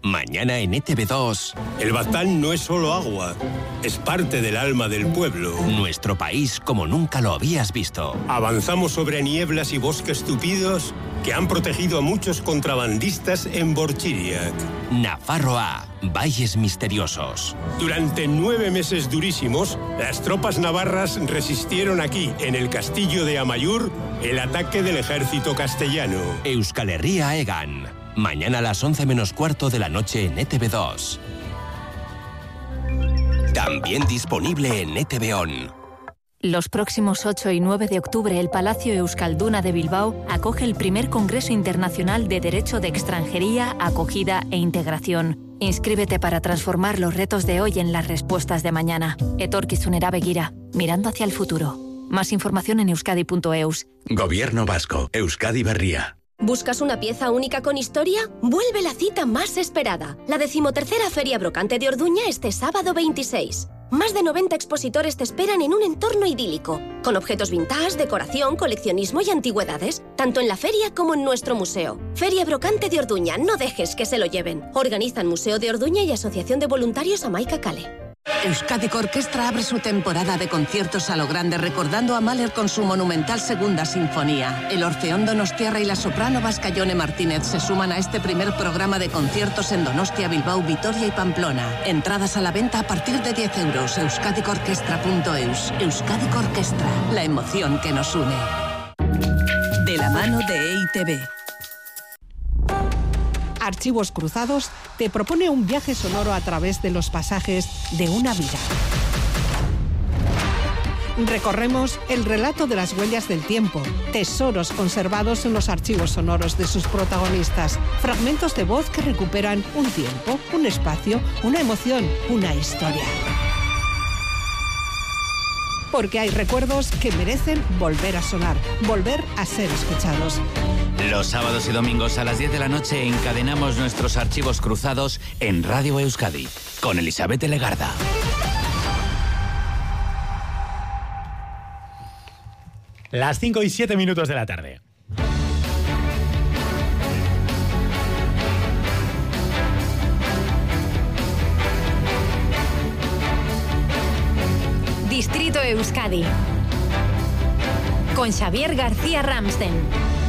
Mañana en ETV2. El Baztán no es solo agua, es parte del alma del pueblo. Nuestro país como nunca lo habías visto. Avanzamos sobre nieblas y bosques tupidos que han protegido a muchos contrabandistas en Borchiriac. Nafarroa, valles misteriosos. Durante 9 meses durísimos, las tropas navarras resistieron aquí, en el castillo de Amaiur, el ataque del ejército castellano. Euskal Herria Egan. Mañana a las 11 menos cuarto de la noche en ETV2. También disponible en ETV On. Los próximos 8 y 9 de octubre, el Palacio Euskalduna de Bilbao acoge el primer Congreso Internacional de Derecho de Extranjería, Acogida e Integración. Inscríbete para transformar los retos de hoy en las respuestas de mañana. Etorkizunera begira, mirando hacia el futuro. Más información en euskadi.eus. Gobierno vasco, Euskadi Berria. ¿Buscas una pieza única con historia? Vuelve la cita más esperada. La 13ª Feria Brocante de Orduña este sábado 26. Más de 90 expositores te esperan en un entorno idílico, con objetos vintage, decoración, coleccionismo y antigüedades, tanto en la feria como en nuestro museo. Feria Brocante de Orduña, no dejes que se lo lleven. Organizan Museo de Orduña y Asociación de Voluntarios Amaica Kale. Euskadi Orquestra abre su temporada de conciertos a lo grande recordando a Mahler con su monumental Segunda Sinfonía. El Orfeón Donostiarra y la soprano vasca Jone Martínez se suman a este primer programa de conciertos en Donostia, Bilbao, Vitoria y Pamplona. Entradas a la venta a partir de 10 euros. euskadicorquestra.eus. Euskadi Orquestra, la emoción que nos une. De la mano de EITV. Archivos Cruzados te propone un viaje sonoro a través de los pasajes de una vida. Recorremos el relato de las huellas del tiempo, tesoros conservados en los archivos sonoros de sus protagonistas, fragmentos de voz que recuperan un tiempo, un espacio, una emoción, una historia. Porque hay recuerdos que merecen volver a sonar, volver a ser escuchados. Los sábados y domingos a las 10 de la noche encadenamos nuestros archivos cruzados en Radio Euskadi, con Elizabeth Legarda. Las 5:07 de la tarde. Distrito Euskadi con Xavier García Ramsten.